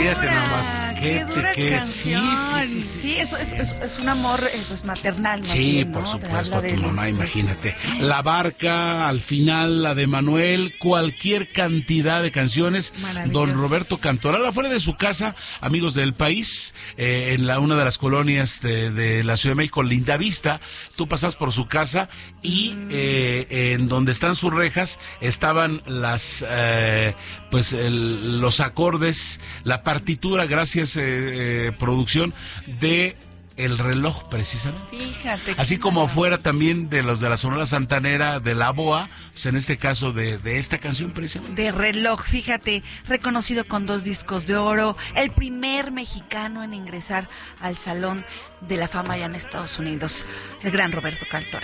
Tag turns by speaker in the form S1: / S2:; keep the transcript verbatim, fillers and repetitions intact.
S1: fíjate nada más.
S2: Qué,
S1: Qué,
S2: dura
S1: que,
S2: canción.
S1: sí, sí, sí, sí,
S2: Sí, es, es, es, es un amor eh, pues maternal, más
S1: sí,
S2: bien, ¿no?
S1: por
S2: Te
S1: supuesto,
S2: habla
S1: a tu
S2: de-
S1: mamá,
S2: de-
S1: imagínate. La Barca, al final, la de Manuel, cualquier cantidad de canciones.
S2: Maravilloso.
S1: Don Roberto Cantoral, afuera de su casa, amigos del país, eh, en la una de las colonias de, de la Ciudad de México, Linda Vista, tú pasas por su casa y
S2: Mm.
S1: eh, en donde están sus rejas estaban las, eh, pues, el- los acordes, la partitura, gracias, eh, eh, producción, de El Reloj, precisamente.
S2: Fíjate.
S1: Así
S2: qué
S1: como
S2: maravilla.
S1: fuera también de los de la Sonora Santanera, de la Boa, pues en este caso de, de esta canción precisamente.
S2: De Reloj, fíjate, reconocido con dos discos de oro, el primer mexicano en ingresar al Salón de la Fama allá en Estados Unidos, el gran Roberto Cantoral.